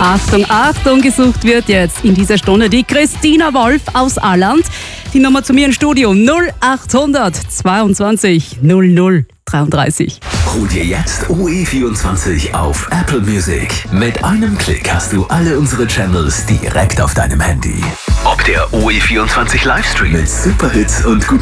Achtung, Achtung, gesucht wird jetzt in dieser Stunde die Christina Wolf aus Alland. Die Nummer zu mir im Studio 0800 22 00 33. Hol dir jetzt OE24 auf Apple Music. Mit einem Klick hast du alle unsere Channels direkt auf deinem Handy. Ob der OE24 Livestream mit Superhits und